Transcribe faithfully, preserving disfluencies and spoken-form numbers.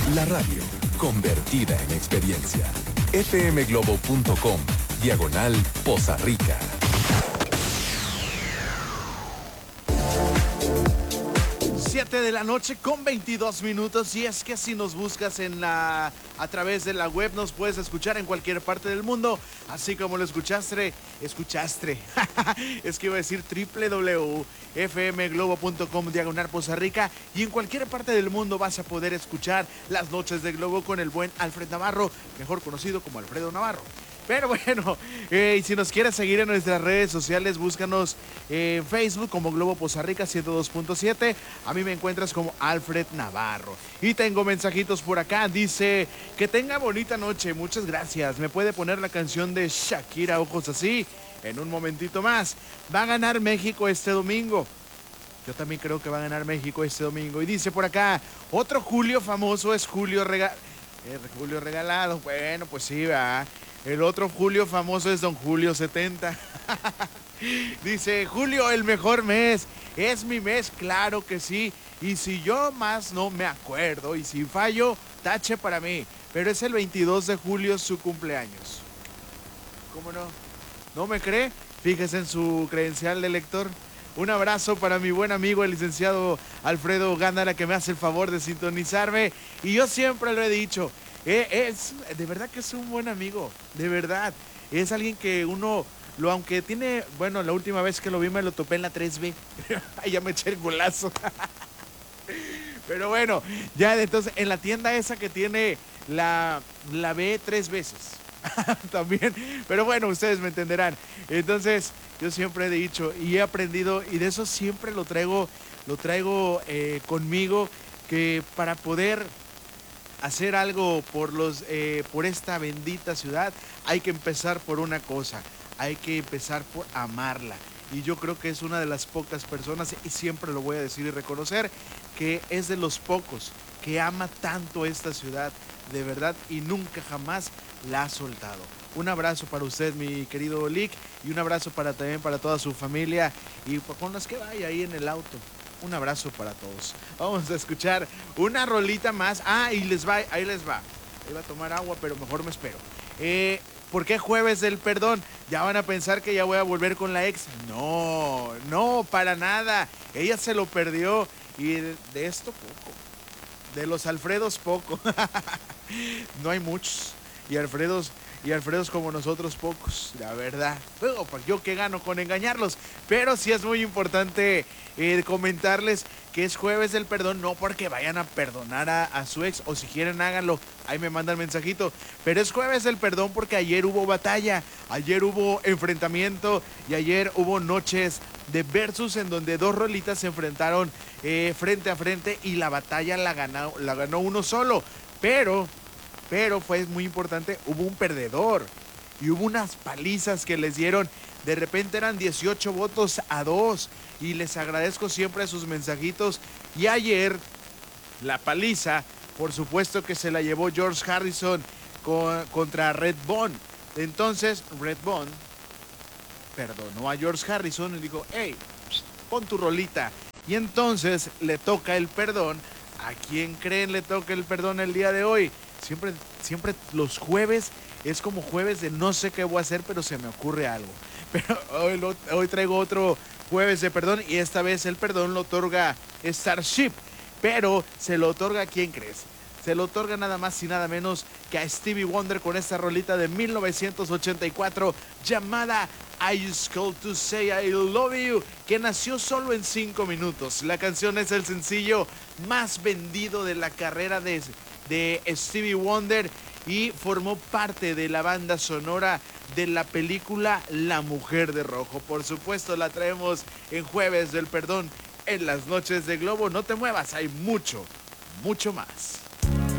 La radio, convertida en experiencia. fmglobo.com, diagonal Poza Rica. siete de la noche con veintidós minutos, y es que si nos buscas en la a través de la web nos puedes escuchar en cualquier parte del mundo, así como lo escuchaste, escuchaste, es que iba a decir doble u doble u doble u punto f m globo punto com diagonal Poza Rica, y en cualquier parte del mundo vas a poder escuchar las noches de Globo con el buen Alfred Navarro, mejor conocido como Alfredo Navarro. Pero bueno, eh, y si nos quieres seguir en nuestras redes sociales, búscanos en Facebook como Globo Poza Rica ciento dos punto siete. A mí me encuentras como Alfred Navarro. Y tengo mensajitos por acá. Dice, que tenga bonita noche. Muchas gracias. ¿Me puede poner la canción de Shakira, Ojos Así? En un momentito más. Va a ganar México este domingo. Yo también creo que va a ganar México este domingo. Y dice por acá, otro Julio famoso es Julio Regalado. Eh, Julio Regalado. Bueno, pues sí, va. El otro Julio famoso es Don Julio setenta. Dice, Julio, el mejor mes. Es mi mes, claro que sí. Y si yo más no me acuerdo, y si fallo, tache para mí. Pero es el veintidós de julio su cumpleaños. ¿Cómo no? ¿No me cree? Fíjese en su credencial de lector. Un abrazo para mi buen amigo, el licenciado Alfredo Gándara, que me hace el favor de sintonizarme. Y yo siempre lo he dicho, Eh, es, de verdad que es un buen amigo, de verdad. Es alguien que uno, lo aunque tiene, bueno, la última vez que lo vi me lo topé en la tres B. Ya me eché el golazo. Pero bueno, ya entonces en la tienda esa que tiene la, la B tres veces. También, pero bueno, ustedes me entenderán. Entonces, yo siempre he dicho y he aprendido, y de eso siempre lo traigo, lo traigo eh, conmigo, que para poder hacer algo por los eh, por esta bendita ciudad hay que empezar por una cosa, hay que empezar por amarla, y yo creo que es una de las pocas personas, y siempre lo voy a decir y reconocer, que es de los pocos que ama tanto esta ciudad, de verdad, y nunca jamás la ha soltado. Un abrazo para usted, mi querido Lick, y un abrazo para también para toda su familia y con las que vaya ahí en el auto. Un abrazo para todos. Vamos a escuchar una rolita más. Ah, y les va, ahí les va. Iba a tomar agua, pero mejor me espero. Eh, ¿Por qué jueves del perdón? ¿Ya van a pensar que ya voy a volver con la ex? No, no, para nada. Ella se lo perdió. Y de, de esto poco. De los Alfredos poco. No hay muchos. Y Alfredos... Y Alfredos como nosotros pocos, la verdad. Bueno, pues yo qué gano con engañarlos. Pero sí es muy importante eh, comentarles que es jueves del perdón, no porque vayan a perdonar a, a su ex, o si quieren háganlo, ahí me mandan mensajito. Pero es jueves del perdón porque ayer hubo batalla, ayer hubo enfrentamiento y ayer hubo noches de versus en donde dos rolitas se enfrentaron eh, frente a frente y la batalla la ganó, la ganó uno solo. Pero... Pero fue muy importante, hubo un perdedor y hubo unas palizas que les dieron. De repente eran dieciocho votos a dos, y les agradezco siempre sus mensajitos. Y ayer la paliza, por supuesto que se la llevó George Harrison con, contra Red Bone. Entonces Red Bone perdonó a George Harrison y dijo, hey, pon tu rolita. Y entonces le toca el perdón. ¿A quién creen le toca el perdón el día de hoy? Siempre, siempre los jueves es como jueves de no sé qué voy a hacer, pero se me ocurre algo. Pero hoy, lo, hoy traigo otro jueves de perdón, y esta vez el perdón lo otorga Starship. Pero se lo otorga, ¿quién crees? Se lo otorga nada más y nada menos que a Stevie Wonder con esta rolita de mil novecientos ochenta y cuatro llamada I Just Called to Say I Love You, que nació solo en cinco minutos. La canción es el sencillo más vendido de la carrera de, de Stevie Wonder y formó parte de la banda sonora de la película La Mujer de Rojo. Por supuesto, la traemos en Jueves del Perdón en las noches de Globo. No te muevas, hay mucho, mucho más.